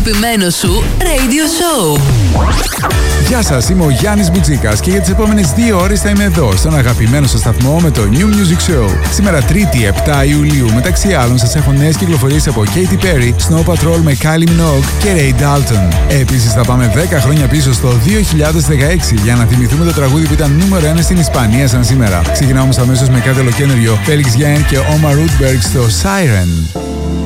αγαπημένο σου Radio Show. Γεια σας, είμαι ο Γιάννης Μπουτζίκας και για τις επόμενες 2 ώρες θα είμαι εδώ στον αγαπημένο σας σταθμό με το New Music Show. Σήμερα 3η 7 Ιουλίου, μεταξύ άλλων σας έχω νέες κυκλοφορίες από Katy Perry, Snow Patrol με Kylie Minogue και Ray Dalton. Επίσης θα πάμε 10 χρόνια πίσω στο 2016 για να θυμηθούμε το τραγούδι που ήταν νούμερο 1 στην Ισπανία σαν σήμερα. Ξεκινάμε όμως αμέσως με κάτι ολοκαίνουργιο, Felix Jaehn και Omar Rudberg στο Siren.